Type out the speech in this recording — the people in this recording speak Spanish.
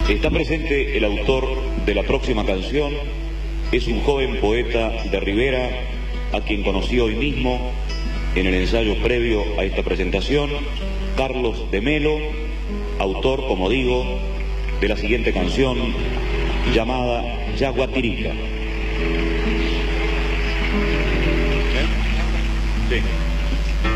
Está presente el autor de la próxima canción, es un joven poeta de Rivera, a quien conocí hoy mismo en el ensayo previo a esta presentación, Carlos de Melo, autor, como digo, de la siguiente canción llamada Yaguatirica. ¿Sí?